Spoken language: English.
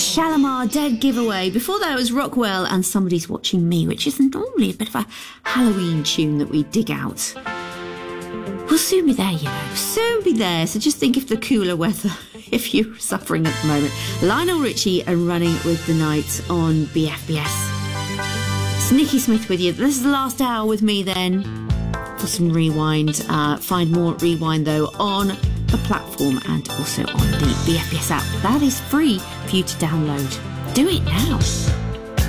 Shalimar Dead Giveaway. Before that, it was Rockwell and Somebody's Watching Me, which is normally a bit of a Halloween tune that we dig out. We'll soon be there, you know. Soon be there. So just think of the cooler weather if you're suffering at the moment. Lionel Richie and Running with the Night on BFBS. It's Nikki Smith with you. This is the last hour with me then for some Rewind. Find more Rewind though on the platform and also on the BFBS app. That is free for you to download. Do it now.